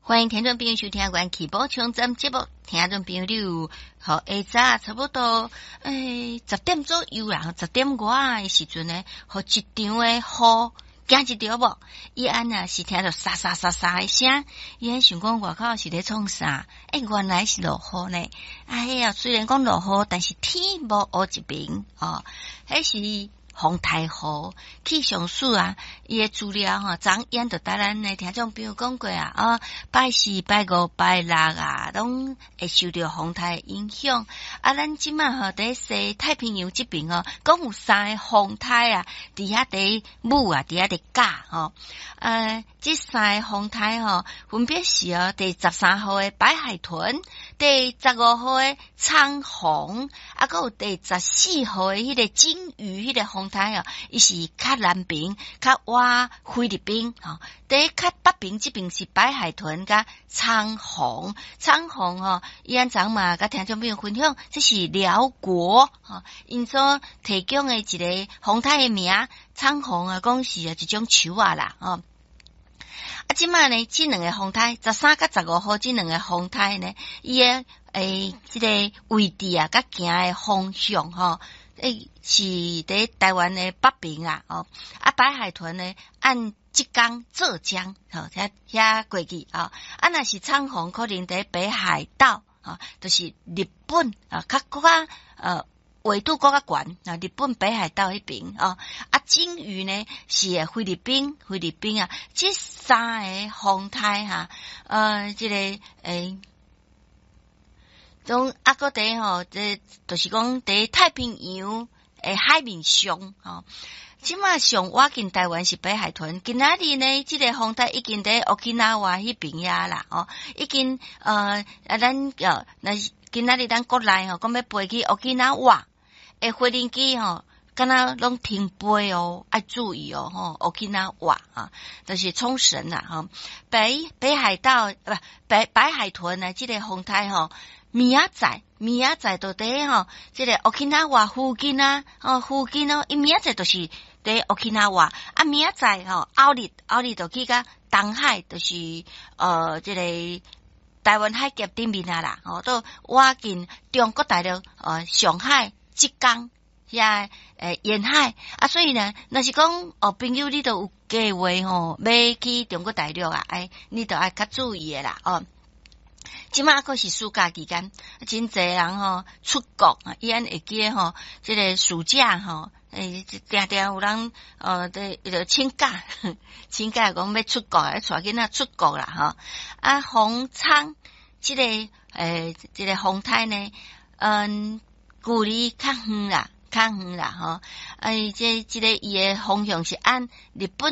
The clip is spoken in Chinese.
欢迎听众朋友收听阮起宝冲针节目，听众朋友你有好下早差不多10点左右啦，10点外的时阵呢，好一场的雨惊一条无？伊安那是听到沙沙沙沙的声，伊安想讲外口是咧创啥？原来是落雨呢。哎呀，虽然讲落雨，但是天无乌一面哦，迄是风台雨。气象署啊，伊诶资料昨演就带咱诶听众朋友讲过啊，拜四、拜五、拜六啊，拢会受到风台影响。咱即马伫西太平洋这边讲有3个风台啊，伫遐伫舞啊，伫遐伫教这3个风台分别是第13号诶白海豚，第15号诶苍虹，还有第14号诶迄个金鱼，迄个风台伊是较南边，较往菲律宾第较北边这边是白海豚甲苍虹，苍虹伊安昨嘛甲听众朋友分享，这是辽国因所提供诶一个风台诶名，苍虹讲是一种树啦即摆呢，这两个风台13甲15号这两个风台呢，伊诶这个位置甲行诶方向是伫台湾诶北边啦白海豚呢按浙江遐过去若是苍虹可能伫北海道就是日本较纬度较悬日本北海道迄边金鱼呢是菲律宾这3个风台这个种个伫这就是讲伫太平洋诶海面上即马上我近台湾是北海豚，今仔日呢，这个风台已经伫 Okinawa 迄边呀啦已经咱今仔日咱国内讲要飞去 Okinawa 诶飞行机敢若拢停飞要注意Okinawa 就是冲绳啦北海道白海豚呢，这个风台明仔载就伫这个 Okinawa 附近伊明仔载就是伫 Okinawa 明仔载后日就去甲东海，就是这个台湾海峡顶面啦都我近中国大陆上海、浙江遐沿海所以呢，若是讲朋友你都有计划要去中国大陆你都要较注意的啦即马还是暑假期间，真侪人出国伊安会记这个暑假定有人就请假讲要出国带囡仔出国啦风苍这个风台呢距离较远啦这个伊的方向是按日本